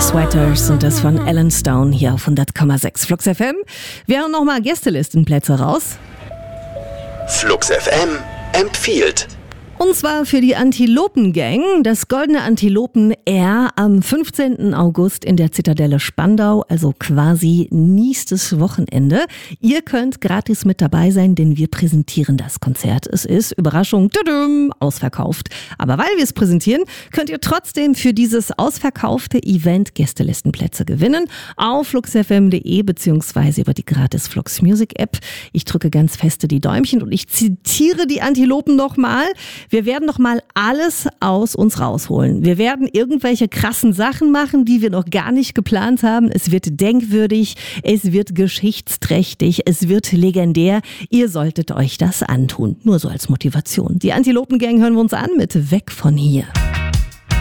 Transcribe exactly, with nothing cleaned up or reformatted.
Sweaters und das von Alan Stone hier auf hundert Komma sechs Flux F M. Wir haben nochmal Gästelistenplätze raus. Flux F M empfiehlt. Und zwar für die Antilopen-Gang, das Goldene Antilopen-Air am fünfzehnten August in der Zitadelle Spandau, also quasi nächstes Wochenende. Ihr könnt gratis mit dabei sein, denn wir präsentieren das Konzert. Es ist, Überraschung, tudum, ausverkauft. Aber weil wir es präsentieren, könnt ihr trotzdem für dieses ausverkaufte Event Gästelistenplätze gewinnen auf fluxfm punkt de beziehungsweise über die gratis Flux Music App. Ich drücke ganz feste die Däumchen und ich zitiere die Antilopen nochmal. Wir werden noch mal alles aus uns rausholen. Wir werden irgendwelche krassen Sachen machen, die wir noch gar nicht geplant haben. Es wird denkwürdig, es wird geschichtsträchtig, es wird legendär. Ihr solltet euch das antun. Nur so als Motivation. Die Antilopen-Gang hören wir uns an mit Weg von hier.